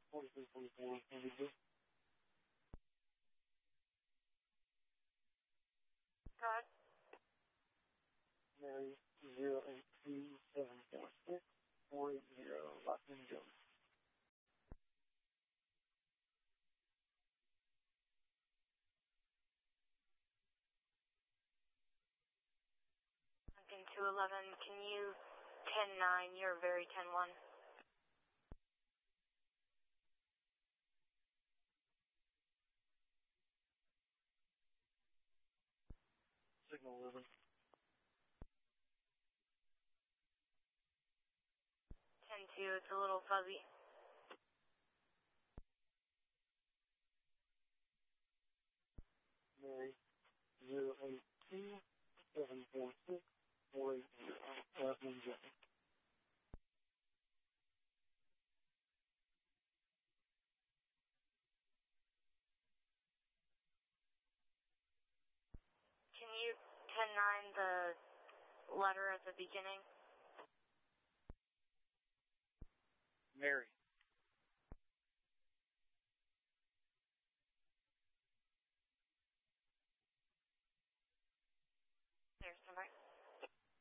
4344, NBG. God. Mary 082746 480 Los Angeles. Something 211, can you 10-9, you're very 10-1. Signal 11. 10-2, it's a little fuzzy. Mary 082746 480 Los Angeles. Can you 10-9 the letter at the beginning? Mary